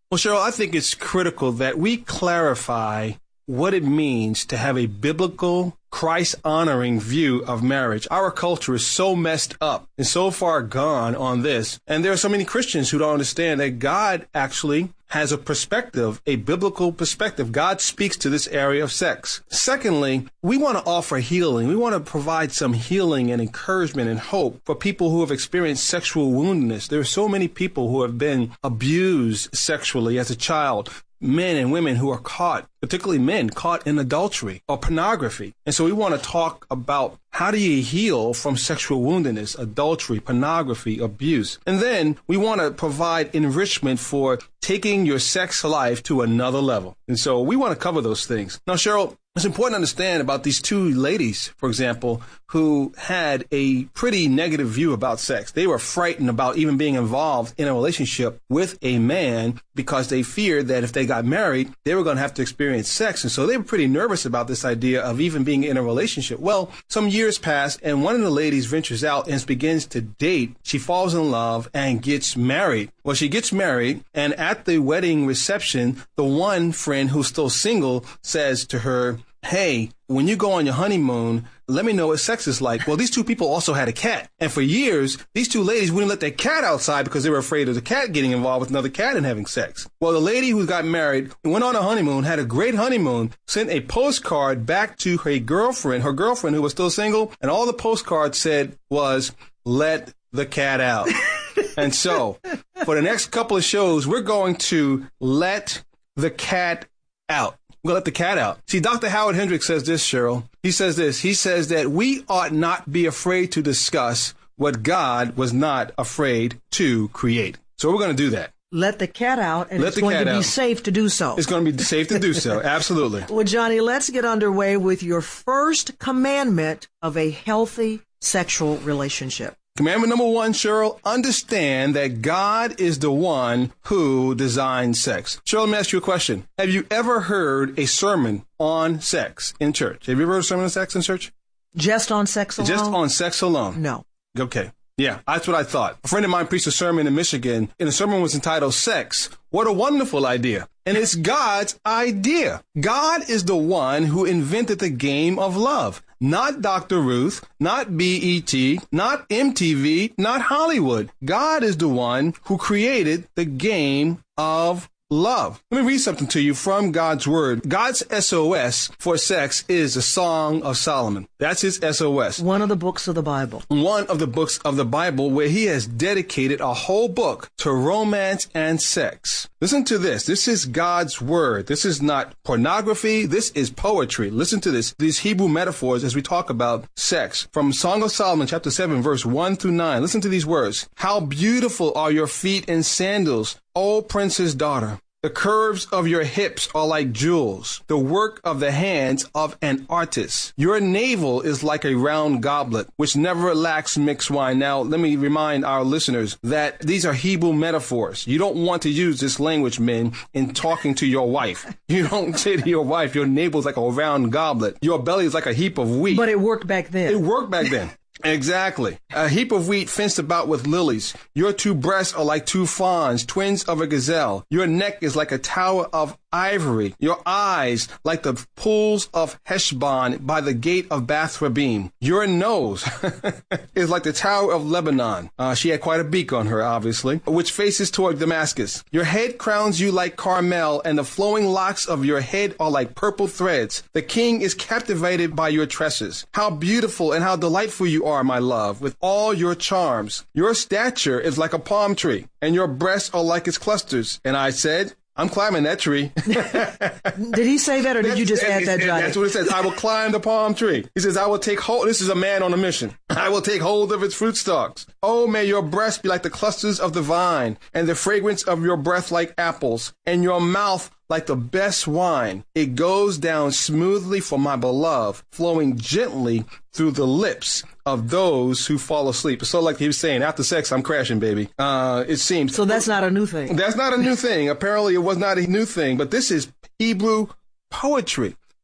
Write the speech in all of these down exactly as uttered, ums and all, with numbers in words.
Well, Cheryl, I think it's critical that we clarify what it means to have a biblical, Christ-honoring view of marriage. Our culture is so messed up and so far gone on this. And there are so many Christians who don't understand that God actually has a perspective, a biblical perspective. God speaks to this area of sex. Secondly, we want to offer healing. We want to provide some healing and encouragement and hope for people who have experienced sexual woundedness. There are so many people who have been abused sexually as a child. Men and women who are caught, particularly men, caught in adultery or pornography. And so we want to talk about how do you heal from sexual woundedness, adultery, pornography, abuse. And then we want to provide enrichment for taking your sex life to another level. And so we want to cover those things. Now, Cheryl, it's important to understand about these two ladies, for example, who had a pretty negative view about sex. They were frightened about even being involved in a relationship with a man because they feared that if they got married, they were going to have to experience sex. And so they were pretty nervous about this idea of even being in a relationship. Well, some years pass and one of the ladies ventures out and begins to date. She falls in love and gets married. Well, she gets married, and at the wedding reception, the one friend who's still single says to her, hey, when you go on your honeymoon, let me know what sex is like. Well, these two people also had a cat. And for years, these two ladies wouldn't let their cat outside because they were afraid of the cat getting involved with another cat and having sex. Well, the lady who got married went on a honeymoon, had a great honeymoon, sent a postcard back to her girlfriend, her girlfriend who was still single. And all the postcard said was, let the cat out. And so for the next couple of shows, we're going to let the cat out. We'll let the cat out. See, Doctor Howard Hendricks says this, Cheryl. He says this. He says that we ought not be afraid to discuss what God was not afraid to create. So we're going to do that. Let the cat out, and let it's going to be out. safe to do so. It's going to be safe to do so. Absolutely. Well, Johnny, let's get underway with your first commandment of a healthy sexual relationship. Commandment number one, Cheryl, understand that God is the one who designed sex. Cheryl, let me ask you a question. Have you ever heard a sermon on sex in church? Have you ever heard a sermon on sex in church? Just on sex alone? Just on sex alone? No. Okay. Yeah, that's what I thought. A friend of mine preached a sermon in Michigan, and the sermon was entitled Sex. What a wonderful idea. And it's God's idea. God is the one who invented the game of love. Not Doctor Ruth, not B E T, not M T V, not Hollywood. God is the one who created the game of love. Let me read something to you from God's Word. God's S O S for sex is the Song of Solomon. That's his S O S. One of the books of the Bible. One of the books of the Bible where he has dedicated a whole book to romance and sex. Listen to this. This is God's Word. This is not pornography. This is poetry. Listen to this. These Hebrew metaphors as we talk about sex. From Song of Solomon, chapter seven, verse one through nine. Listen to these words. How beautiful are your feet in sandals, O prince's daughter. The curves of your hips are like jewels, the work of the hands of an artist. Your navel is like a round goblet, which never lacks mixed wine. Now, let me remind our listeners that these are Hebrew metaphors. You don't want to use this language, men, in talking to your wife. You don't say to your wife, your navel is like a round goblet. Your belly is like a heap of wheat. But it worked back then. It worked back then. Exactly. A heap of wheat fenced about with lilies. Your two breasts are like two fawns, twins of a gazelle. Your neck is like a tower of ivory. Your eyes like the pools of Heshbon by the gate of Bath Rabbim. Your nose is like the tower of Lebanon. Uh, she had quite a beak on her, obviously, which faces toward Damascus. Your head crowns you like Carmel, and the flowing locks of your head are like purple threads. The king is captivated by your tresses. How beautiful and how delightful you are, my love, with all your charms. Your stature is like a palm tree, and your breasts are like its clusters. And I said, I'm climbing that tree. Did he say that, or did you just add that, Johnny? That's what it says. I will climb the palm tree. He says, I will take hold. This is a man on a mission. I will take hold of its fruit stalks. Oh, may your breasts be like the clusters of the vine, and the fragrance of your breath like apples, and your mouth like the best wine. It goes down smoothly for my beloved, flowing gently through the lips of those who fall asleep. So like he was saying, after sex, I'm crashing, baby. Uh, it seems. So that's not a new thing. That's not a new thing. Apparently it was not a new thing, but this is Hebrew poetry.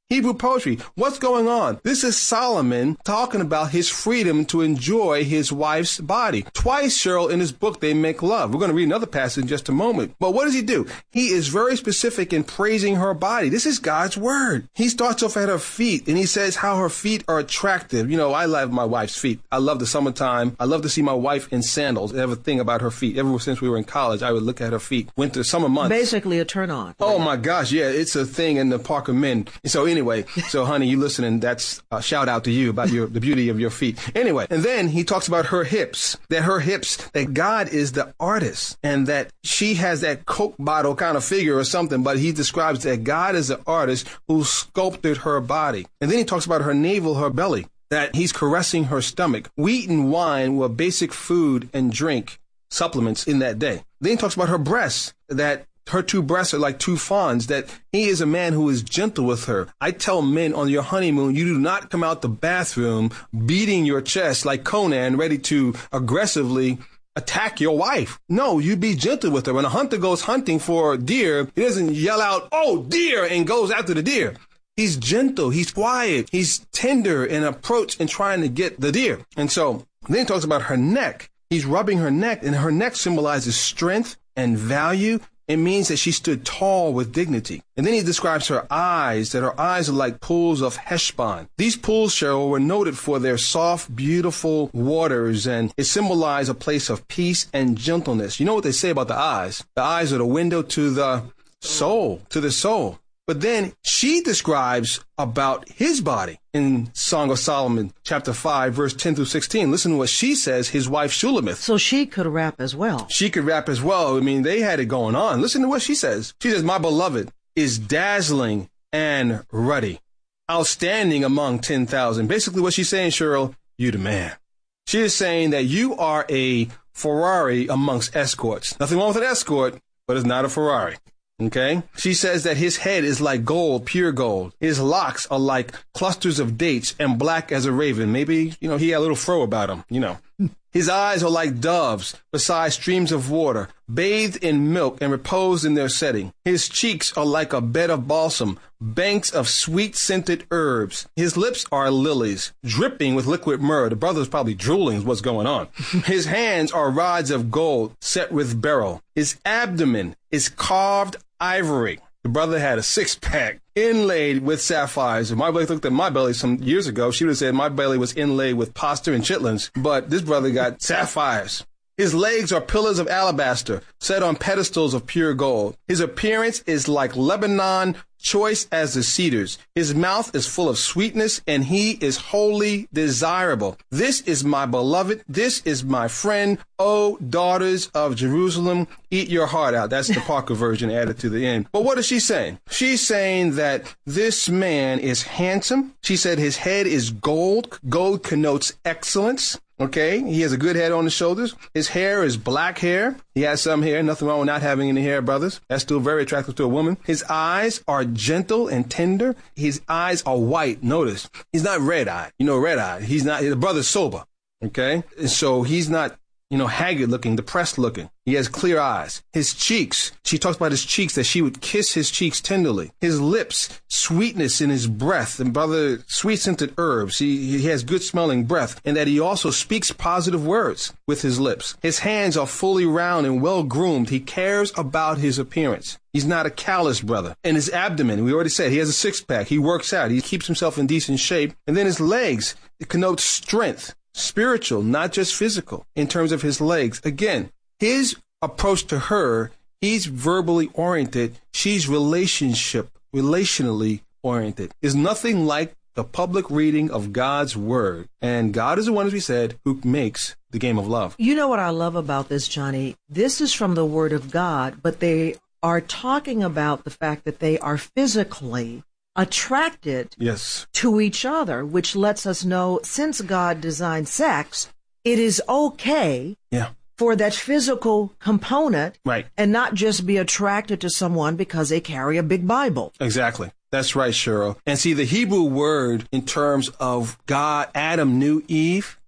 Hebrew poetry. What's going on? This is Solomon talking about his freedom to enjoy his wife's body. Twice, Cheryl, in his book, they make love. We're going to read another passage in just a moment. But what does he do? He is very specific in praising her body. This is God's word. He starts off at her feet, and he says how her feet are attractive. You know, I love my wife's feet. I love the summertime. I love to see my wife in sandals. I have a thing about her feet. Ever since we were in college, I would look at her feet. Winter, summer months. Basically a turn on. Oh, my gosh. Yeah, it's a thing in the Parker men. So anyway, so honey, you listening, that's a shout out to you about your the beauty of your feet. Anyway, and then he talks about her hips, that her hips, that God is the artist and that she has that Coke bottle kind of figure or something, but he describes that God is the artist who sculpted her body. And then he talks about her navel, her belly, that he's caressing her stomach. Wheat and wine were basic food and drink supplements in that day. Then he talks about her breasts, that her two breasts are like two fawns, that he is a man who is gentle with her. I tell men on your honeymoon, you do not come out the bathroom beating your chest like Conan, ready to aggressively attack your wife. No, you be gentle with her. When a hunter goes hunting for deer, he doesn't yell out, "Oh, deer," and goes after the deer. He's gentle. He's quiet. He's tender in approach in trying to get the deer. And so then he talks about her neck. He's rubbing her neck, and her neck symbolizes strength and value. It means that she stood tall with dignity. And then he describes her eyes, that her eyes are like pools of Heshbon. These pools, Cheryl, were noted for their soft, beautiful waters, and it symbolized a place of peace and gentleness. You know what they say about the eyes? The eyes are the window to the soul, to the soul. But then she describes about his body in Song of Solomon, chapter five, verse ten through sixteen. Listen to what she says, his wife Shulamith. So she could rap as well. She could rap as well. I mean, they had it going on. Listen to what she says. She says, "My beloved is dazzling and ruddy, outstanding among ten thousand. Basically what she's saying, Cheryl, you the man. She is saying that you are a Ferrari amongst escorts. Nothing wrong with an escort, but it's not a Ferrari. Okay. She says that his head is like gold, pure gold. His locks are like clusters of dates and black as a raven. Maybe, you know, he had a little fro about him, you know. His eyes are like doves beside streams of water, bathed in milk and reposed in their setting. His cheeks are like a bed of balsam, banks of sweet-scented herbs. His lips are lilies, dripping with liquid myrrh. The brother's probably drooling is what's going on. His hands are rods of gold set with beryl. His abdomen is carved ivory. The brother had a six-pack inlaid with sapphires. If my belly looked at my belly some years ago, she would have said my belly was inlaid with pasta and chitlins. But this brother got sapphires. His legs are pillars of alabaster set on pedestals of pure gold. His appearance is like Lebanon, choice as the cedars. His mouth is full of sweetness, and he is wholly desirable. This is my beloved. This is my friend. O daughters of Jerusalem, eat your heart out. That's the Parker version added to the end. But what is she saying? She's saying that this man is handsome. She said his head is gold. Gold connotes excellence. Okay, he has a good head on his shoulders. His hair is black hair. He has some hair. Nothing wrong with not having any hair, brothers. That's still very attractive to a woman. His eyes are gentle and tender. His eyes are white. Notice, he's not red-eyed. You know, red-eyed. He's not, the brother's sober. Okay, and so he's not, you know, haggard looking, depressed looking. He has clear eyes. His cheeks, she talks about his cheeks, that she would kiss his cheeks tenderly. His lips, sweetness in his breath, and brother, sweet-scented herbs. He, he has good smelling breath, and that he also speaks positive words with his lips. His hands are fully round and well groomed. He cares about his appearance. He's not a callous brother. And his abdomen, we already said, he has a six-pack. He works out. He keeps himself in decent shape. And then his legs, it connotes strength. Spiritual, not just physical, in terms of his legs. Again, his approach to her, he's verbally oriented. She's relationship, relationally oriented. Is nothing like the public reading of God's word. And God is the one, as we said, who makes the game of love. You know what I love about this, Johnny? This is from the word of God, but they are talking about the fact that they are physically attracted yes. to each other, which lets us know, since God designed sex, it is okay yeah. for that physical component right. and not just be attracted to someone because they carry a big Bible. Exactly. That's right, Cheryl. And see, the Hebrew word in terms of God, Adam knew Eve,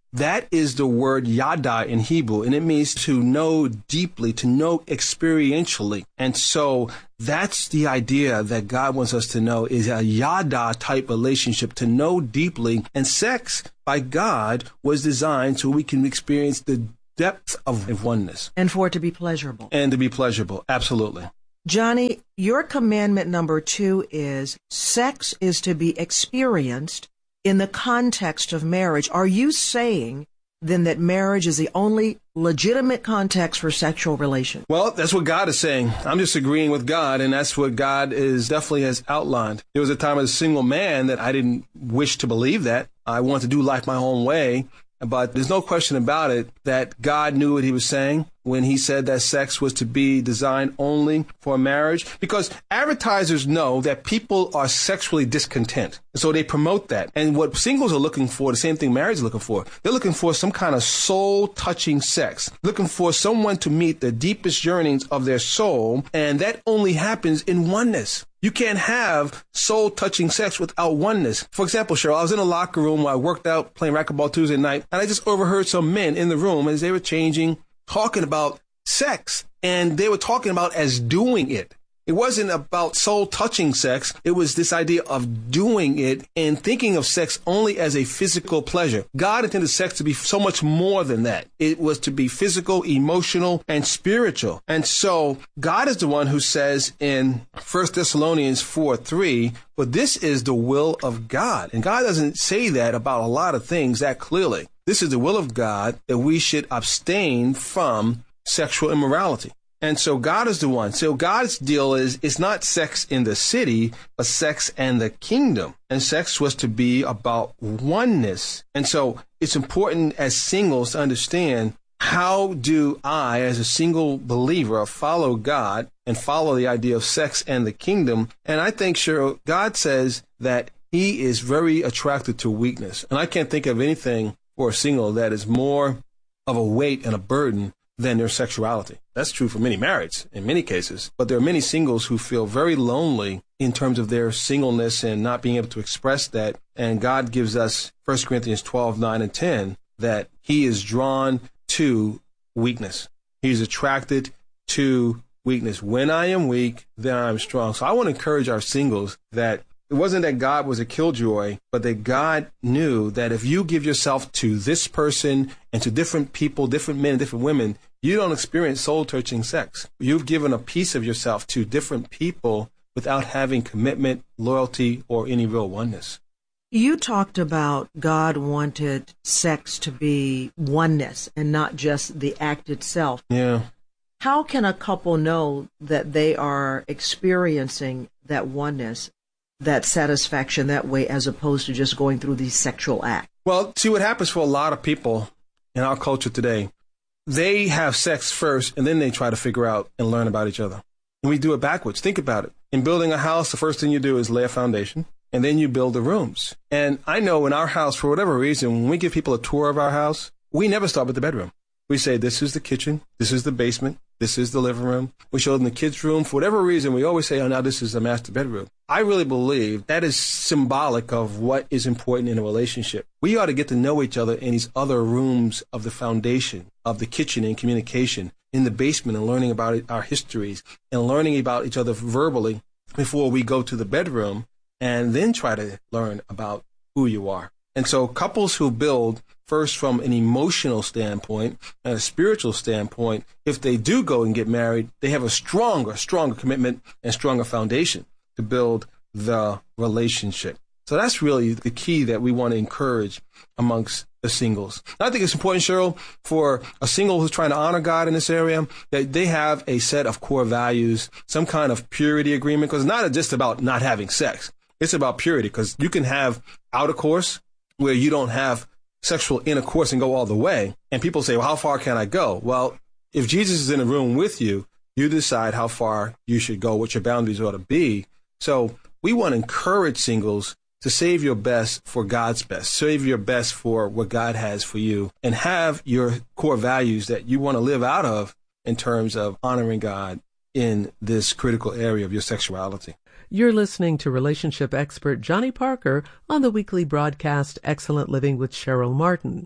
That is the word yada in Hebrew, and it means to know deeply, to know experientially. And so that's the idea that God wants us to know, is a yada type relationship, to know deeply. And sex by God was designed so we can experience the depth of oneness. And for it to be pleasurable. And to be pleasurable. Absolutely. Johnny, your commandment number two is sex is to be experienced in the context of marriage. Are you saying then that marriage is the only legitimate context for sexual relations? Well, that's what God is saying. I'm just agreeing with God, and that's what God is definitely has outlined. There was a time as a single man that I didn't wish to believe that. I wanted to do life my own way. But there's no question about it that God knew what he was saying when he said that sex was to be designed only for marriage, because advertisers know that people are sexually discontent. So they promote that. And what singles are looking for, the same thing marriage is looking for. They're looking for some kind of soul-touching sex, looking for someone to meet the deepest yearnings of their soul. And that only happens in oneness. You can't have soul-touching sex without oneness. For example, Cheryl, I was in a locker room where I worked out playing racquetball Tuesday night, and I just overheard some men in the room as they were changing, talking about sex, and they were talking about as doing it. It wasn't about soul-touching sex. It was this idea of doing it and thinking of sex only as a physical pleasure. God intended sex to be so much more than that. It was to be physical, emotional, and spiritual. And so God is the one who says in First Thessalonians four three, but this is the will of God. And God doesn't say that about a lot of things that clearly. This is the will of God, that we should abstain from sexual immorality. And so God is the one. So God's deal is, it's not sex in the city, but sex and the kingdom. And sex was to be about oneness. And so it's important as singles to understand, how do I, as a single believer, follow God and follow the idea of sex and the kingdom? And I think, Cheryl, God says that he is very attracted to weakness. And I can't think of anything for a single that is more of a weight and a burden than their sexuality. That's true for many marrieds in many cases, but there are many singles who feel very lonely in terms of their singleness and not being able to express that. And God gives us First Corinthians twelve, nine and ten, that he is drawn to weakness. He's attracted to weakness. When I am weak, then I'm strong. So I want to encourage our singles that it wasn't that God was a killjoy, but that God knew that if you give yourself to this person and to different people, different men, different women, you don't experience soul-touching sex. You've given a piece of yourself to different people without having commitment, loyalty, or any real oneness. You talked about God wanted sex to be oneness and not just the act itself. Yeah. How can a couple know that they are experiencing that oneness, that satisfaction that way, as opposed to just going through the sexual act? Well, see what happens for a lot of people in our culture today. They have sex first, and then they try to figure out and learn about each other. And we do it backwards. Think about it. In building a house, the first thing you do is lay a foundation, and then you build the rooms. And I know in our house, for whatever reason, when we give people a tour of our house, we never start with the bedroom. We say, this is the kitchen, this is the basement, this is the living room. We show them the kids' room. For whatever reason, we always say, oh, now this is the master bedroom. I really believe that is symbolic of what is important in a relationship. We ought to get to know each other in these other rooms of the foundation, of the kitchen and communication, in the basement, and learning about our histories and learning about each other verbally before we go to the bedroom, and then try to learn about who you are. And so couples who build first from an emotional standpoint and a spiritual standpoint, if they do go and get married, they have a stronger, stronger commitment and stronger foundation to build the relationship. So that's really the key that we want to encourage amongst the singles. I think it's important, Cheryl, for a single who's trying to honor God in this area, that they have a set of core values, some kind of purity agreement, because it's not just about not having sex. It's about purity, because you can have outer course where you don't have sexual intercourse and go all the way. And people say, well, how far can I go? Well, if Jesus is in a room with you, you decide how far you should go, what your boundaries ought to be. So we want to encourage singles to save your best for God's best, save your best for what God has for you, and have your core values that you want to live out of in terms of honoring God in this critical area of your sexuality. You're listening to relationship expert Johnny Parker on the weekly broadcast Excellent Living with Cheryl Martin.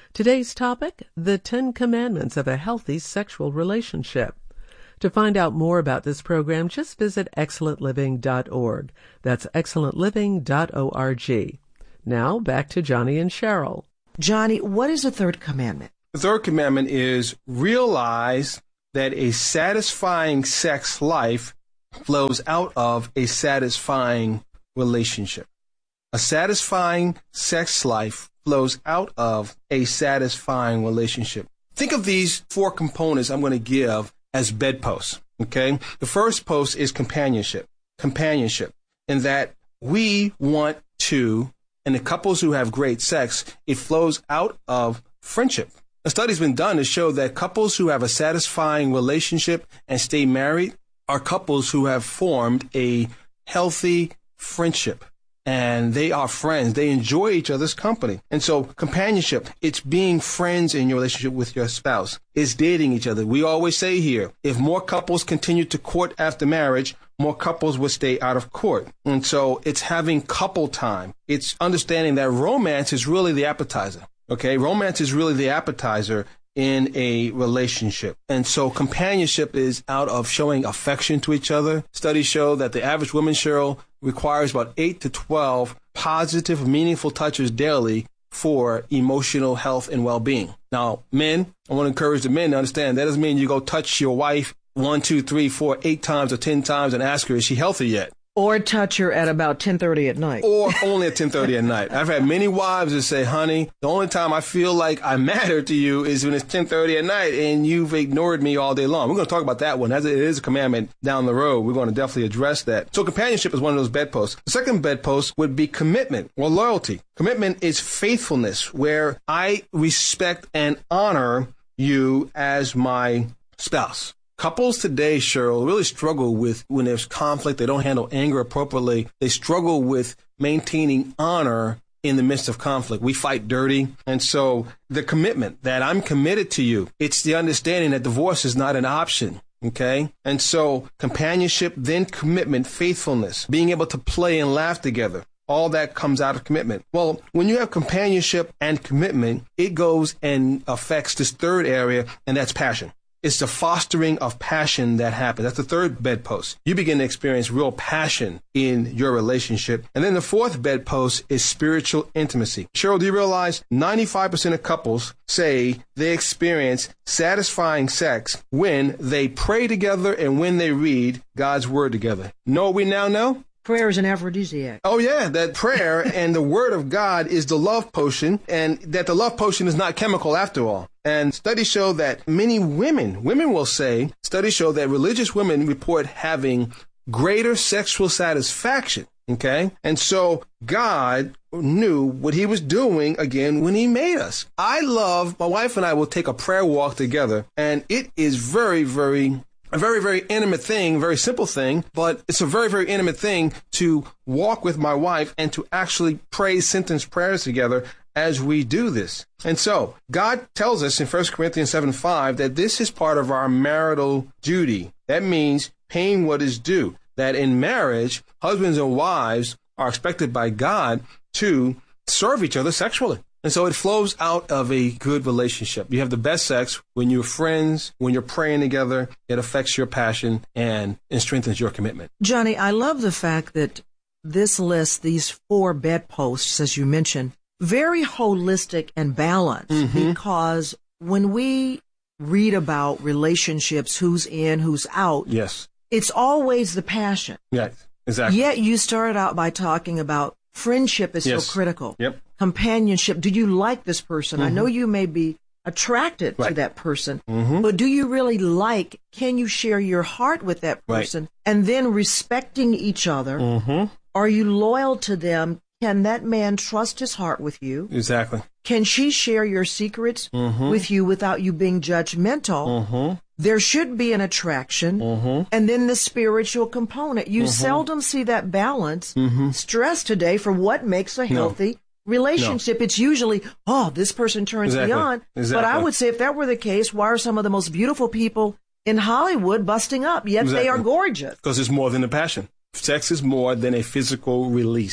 Today's topic, the Ten Commandments of a Healthy Sexual Relationship. To find out more about this program, just visit excellent living dot org. That's excellent living dot org. Now, back to Johnny and Cheryl. Johnny, what is the third commandment? The third commandment is realize that a satisfying sex life flows out of a satisfying relationship. A satisfying sex life flows out of a satisfying relationship. Think of these four components I'm going to give as bedposts, okay? The first post is companionship. Companionship, in that we want to, and the couples who have great sex, it flows out of friendship. A study's been done to show that couples who have a satisfying relationship and stay married are couples who have formed a healthy friendship. And they are friends. They enjoy each other's company. And so companionship, it's being friends in your relationship with your spouse. It's dating each other. We always say here, if more couples continue to court after marriage, more couples will stay out of court. And so it's having couple time. It's understanding that romance is really the appetizer. Okay, romance is really the appetizer in a relationship. And so companionship is out of showing affection to each other. Studies show that the average woman, Cheryl, requires about eight to twelve positive, meaningful touches daily for emotional health and well-being. Now, men, I want to encourage the men to understand that doesn't mean you go touch your wife one, two, three, four, eight times or ten times and ask her, is she healthy yet? Or touch her at about ten thirty at night. Or only at ten thirty at night. I've had many wives that say, honey, the only time I feel like I matter to you is when it's ten thirty at night and you've ignored me all day long. We're going to talk about that one. As it is a commandment down the road, we're going to definitely address that. So companionship is one of those bedposts. The second bedpost would be commitment or loyalty. Commitment is faithfulness, where I respect and honor you as my spouse. Couples today, Cheryl, really struggle with when there's conflict. They don't handle anger appropriately. They struggle with maintaining honor in the midst of conflict. We fight dirty. And so the commitment that I'm committed to you, it's the understanding that divorce is not an option. Okay. And so companionship, then commitment, faithfulness, being able to play and laugh together. All that comes out of commitment. Well, when you have companionship and commitment, it goes and affects this third area, and that's passion. It's the fostering of passion that happens. That's the third bedpost. You begin to experience real passion in your relationship. And then the fourth bedpost is spiritual intimacy. Cheryl, do you realize ninety-five percent of couples say they experience satisfying sex when they pray together and when they read God's word together? Know what we now know? Prayer is an aphrodisiac. Oh, yeah, that prayer and the word of God is the love potion, and that the love potion is not chemical after all. And studies show that many women, women will say, studies show that religious women report having greater sexual satisfaction. Okay. And so God knew what he was doing again when he made us. I love, my wife and I will take a prayer walk together, and it is very, very A very, very intimate thing, very simple thing, but it's a very, very intimate thing to walk with my wife and to actually pray sentence prayers together as we do this. And so God tells us in First Corinthians seven five that this is part of our marital duty. That means paying what is due. That in marriage, husbands and wives are expected by God to serve each other sexually. And so it flows out of a good relationship. You have the best sex when you're friends, when you're praying together. It affects your passion and, and strengthens your commitment. Johnny, I love the fact that this list, these four bedposts, as you mentioned, very holistic and balanced, mm-hmm. because when we read about relationships, who's in, who's out, yes, it's always the passion. Yeah, exactly. Yet you started out by talking about friendship is yes. so critical. Yep. Companionship. Do you like this person? Mm-hmm. I know you may be attracted right. to that person, mm-hmm. but do you really like, can you share your heart with that person? Right. And then respecting each other. Mm-hmm. Are you loyal to them? Can that man trust his heart with you? Exactly. Can she share your secrets mm-hmm. with you without you being judgmental? Mm-hmm. There should be an attraction, mm-hmm. and then the spiritual component. You mm-hmm. seldom see that balance mm-hmm. stressed today for what makes a healthy no. relationship. No. It's usually, oh, this person turns exactly. me on. Exactly. But I would say if that were the case, why are some of the most beautiful people in Hollywood busting up? Yet exactly. they are gorgeous. Because it's more than a passion. Sex is more than a physical release.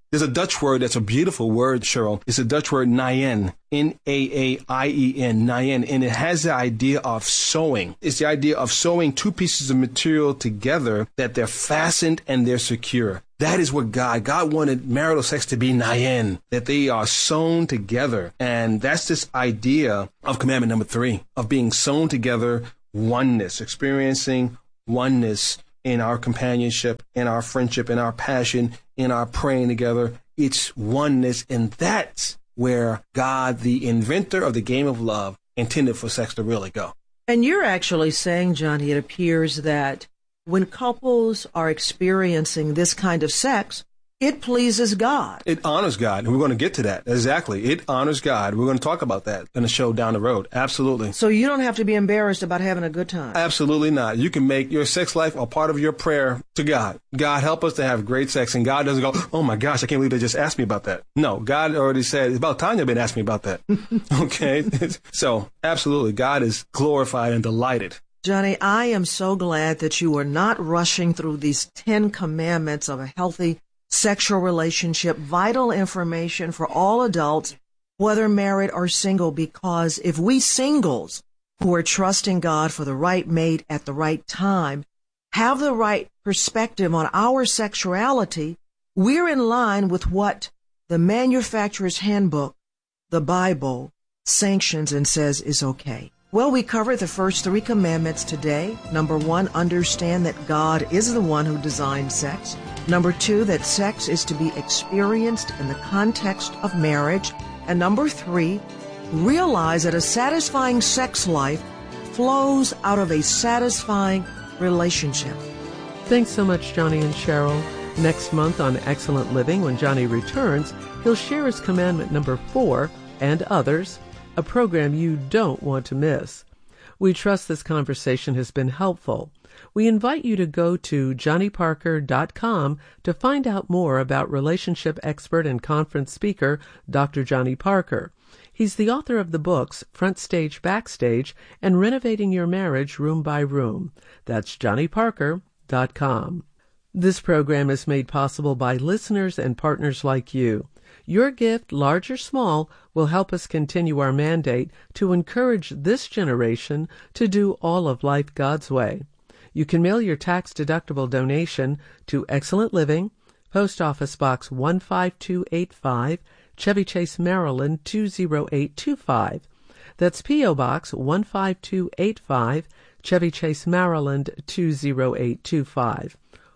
There's a Dutch word that's a beautiful word, Cheryl. It's a Dutch word, naaien, N A A I E N, naaien, and it has the idea of sewing. It's the idea of sewing two pieces of material together that they're fastened and they're secure. That is what God, God wanted marital sex to be naaien, that they are sewn together. And that's this idea of commandment number three, of being sewn together, oneness, experiencing oneness in our companionship, in our friendship, in our passion, in our praying together. It's oneness, and that's where God, the inventor of the game of love, intended for sex to really go. And you're actually saying, Johnny, it appears that when couples are experiencing this kind of sex, it pleases God. It honors God. And we're going to get to that. Exactly. It honors God. We're going to talk about that in a show down the road. Absolutely. So you don't have to be embarrassed about having a good time. Absolutely not. You can make your sex life a part of your prayer to God. God, help us to have great sex. And God doesn't go, oh my gosh, I can't believe they just asked me about that. No, God already said, it's about time you've been asking me about that. Okay. So absolutely. God is glorified and delighted. Johnny, I am so glad that you are not rushing through these Ten Commandments of a healthy sexual relationship, vital information for all adults, whether married or single, because if we singles who are trusting God for the right mate at the right time have the right perspective on our sexuality, we're in line with what the manufacturer's handbook, the Bible, sanctions and says is okay. Well, we covered the first three commandments today. Number one, understand that God is the one who designed sex. Number two, that sex is to be experienced in the context of marriage. And number three, realize that a satisfying sex life flows out of a satisfying relationship. Thanks so much, Johnny and Cheryl. Next month on Excellent Living, when Johnny returns, he'll share his commandment number four and others, a program you don't want to miss. We trust this conversation has been helpful. We invite you to go to johnny parker dot com to find out more about relationship expert and conference speaker Doctor Johnny Parker. He's the author of the books Front Stage, Backstage, and Renovating Your Marriage Room by Room. That's johnny parker dot com. This program is made possible by listeners and partners like you. Your gift, large or small, will help us continue our mandate to encourage this generation to do all of life God's way. You can mail your tax-deductible donation to Excellent Living, Post Office Box one five two eight five, Chevy Chase, Maryland two zero eight two five. That's P O. Box one five two eight five, Chevy Chase, Maryland two zero eight two five.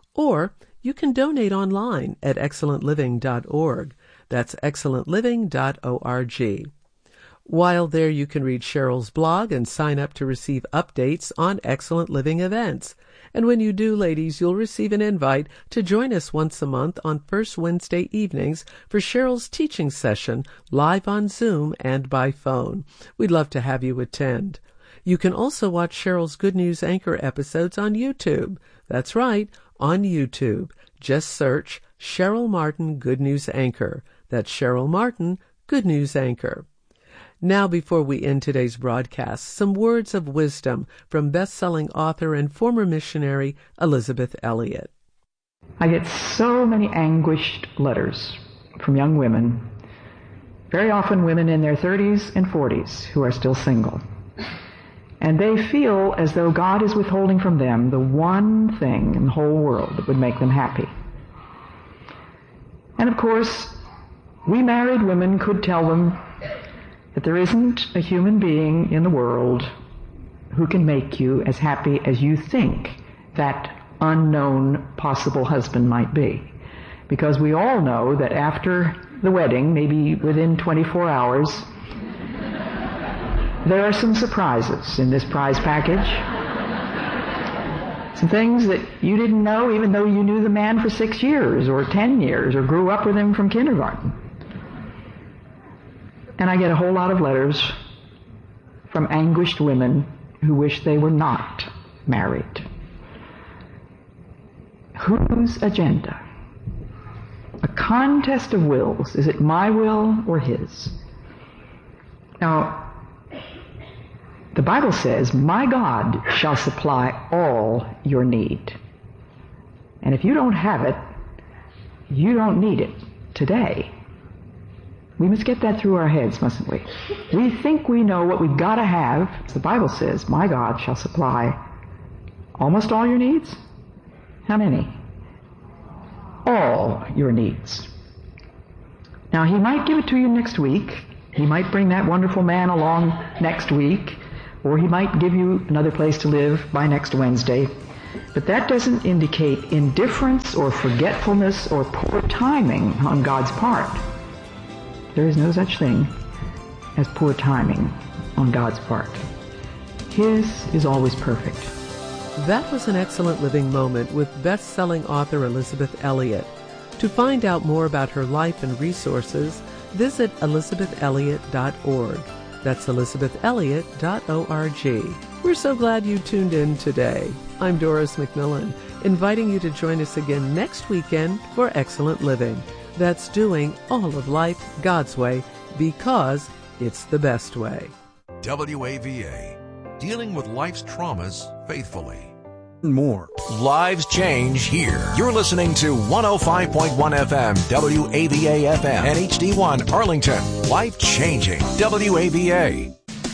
Or you can donate online at excellent living dot org. That's excellent living dot org. While there, you can read Cheryl's blog and sign up to receive updates on Excellent Living events. And when you do, ladies, you'll receive an invite to join us once a month on first Wednesday evenings for Cheryl's teaching session, live on Zoom and by phone. We'd love to have you attend. You can also watch Cheryl's Good News Anchor episodes on YouTube. That's right, on YouTube. Just search Cheryl Martin Good News Anchor. That's Cheryl Martin Good News Anchor. Now, before we end today's broadcast, some words of wisdom from best-selling author and former missionary Elisabeth Elliot. I get so many anguished letters from young women, very often women in their thirties and forties who are still single. And they feel as though God is withholding from them the one thing in the whole world that would make them happy. And of course, we married women could tell them that there isn't a human being in the world who can make you as happy as you think that unknown possible husband might be. Because we all know that after the wedding, maybe within twenty-four hours, there are some surprises in this prize package. Some things that you didn't know even though you knew the man for six years or ten years or grew up with him from kindergarten. And I get a whole lot of letters from anguished women who wish they were not married. Whose agenda? A contest of wills. Is it my will or his? Now, the Bible says, my God shall supply all your need. And if you don't have it, you don't need it. today. We must get that through our heads, mustn't we? We think we know what we've got to have. The Bible says, my God shall supply almost all your needs. How many? All your needs. Now, he might give it to you next week. He might bring that wonderful man along next week, or he might give you another place to live by next Wednesday. But that doesn't indicate indifference or forgetfulness or poor timing on God's part. There is no such thing as poor timing on God's part. His is always perfect. That was an Excellent Living moment with best-selling author Elisabeth Elliot. To find out more about her life and resources, visit elizabeth elliot dot org. That's elizabeth elliot dot org. We're so glad you tuned in today. I'm Doris McMillan, inviting you to join us again next weekend for Excellent Living. That's doing all of life God's way, because it's the best way. W A V A, dealing with life's traumas faithfully. More. Lives change here. You're listening to one oh five point one F M, W A V A F M, and H D one Arlington. Life changing. W A V A.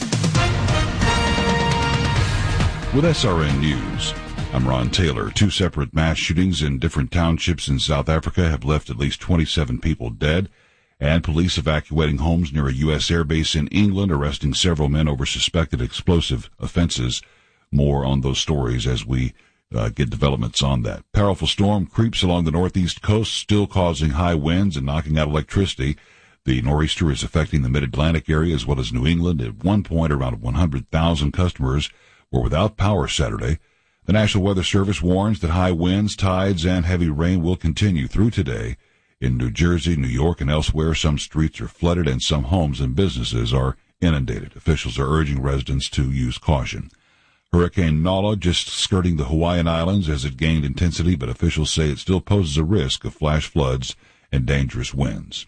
With S R N News, I'm Ron Taylor. Two separate mass shootings in different townships in South Africa have left at least twenty-seven people dead, and police evacuating homes near a U S airbase in England, arresting several men over suspected explosive offenses. More on those stories as we uh, get developments on that. Powerful storm creeps along the northeast coast, still causing high winds and knocking out electricity. The nor'easter is affecting the mid-Atlantic area as well as New England. At one point, around one hundred thousand customers were without power Saturday. The National Weather Service warns that high winds, tides, and heavy rain will continue through today. In New Jersey, New York, and elsewhere, some streets are flooded and some homes and businesses are inundated. Officials are urging residents to use caution. Hurricane Nala just skirting the Hawaiian Islands as it gained intensity, but officials say it still poses a risk of flash floods and dangerous winds.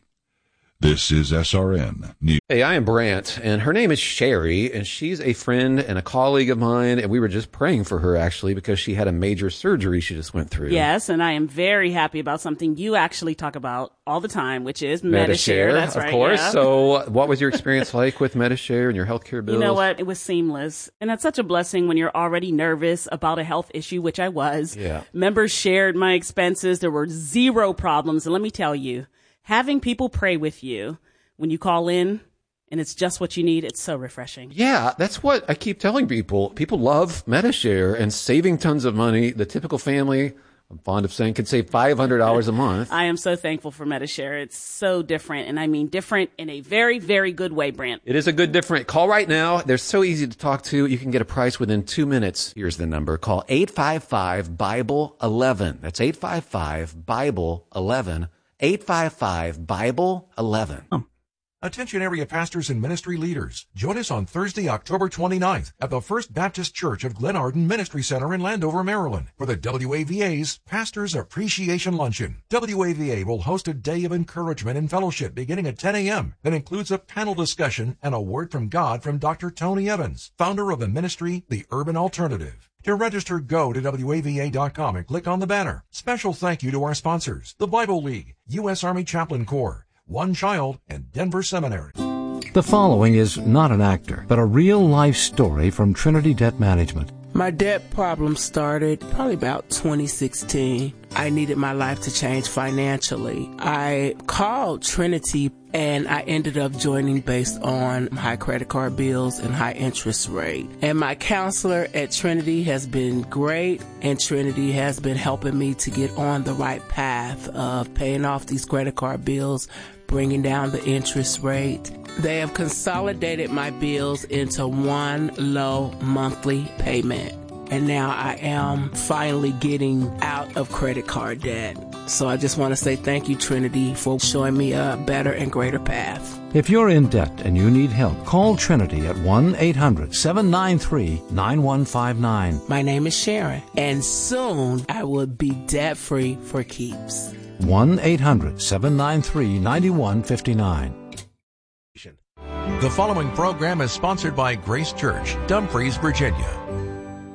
This is S R N News. Hey, I am Brant, and her name is Sherry, and she's a friend and a colleague of mine, and we were just praying for her, actually, because she had a major surgery she just went through. Yes, and I am very happy about something you actually talk about all the time, which is Medi-Share. Medi-Share, That's of right, course. yeah. So what was your experience like with Medi-Share and your healthcare bills? You know what? It was seamless. And that's such a blessing when you're already nervous about a health issue, which I was. Yeah. Members shared my expenses. There were zero problems. And let me tell you, having people pray with you when you call in and it's just what you need, it's so refreshing. Yeah, that's what I keep telling people. People love Medi-Share and saving tons of money. The typical family, I'm fond of saying, can save five hundred dollars a month. I am so thankful for Medi-Share. It's so different, and I mean different in a very, very good way, Brant. It is a good different. Call right now. They're so easy to talk to. You can get a price within two minutes. Here's the number. Call eight five five, Bible eleven. That's eight five five, Bible eleven. eight five five, Bible eleven. Um. Attention area pastors and ministry leaders. Join us on Thursday, October twenty-ninth at the First Baptist Church of Glen Arden Ministry Center in Landover, Maryland for the W A V A's Pastors Appreciation Luncheon. W A V A will host a day of encouragement and fellowship beginning at ten a.m. that includes a panel discussion and a word from God from Doctor Tony Evans, founder of the ministry, The Urban Alternative. To register, go to W A V A dot com and click on the banner. Special thank you to our sponsors, the Bible League, U S Army Chaplain Corps, One Child, and Denver Seminary. The following is not an actor, but a real-life story from Trinity Debt Management. My debt problem started probably about twenty sixteen. I needed my life to change financially. I called Trinity and I ended up joining based on high credit card bills and high interest rate. And my counselor at Trinity has been great, and Trinity has been helping me to get on the right path of paying off these credit card bills, bringing down the interest rate. They have consolidated my bills into one low monthly payment. And now I am finally getting out of credit card debt. So I just want to say thank you, Trinity, for showing me a better and greater path. If you're in debt and you need help, call Trinity at one eight hundred, seven nine three, nine one five nine. My name is Sharon, and soon I will be debt-free for keeps. one eight hundred, seven nine three, nine one five nine. The following program is sponsored by Grace Church, Dumfries, Virginia.